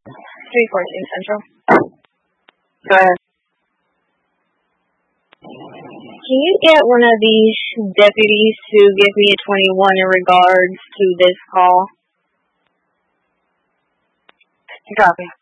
314 Central. Go ahead. Can you get one of these deputies to give me a 21 in regards to this call? Copy.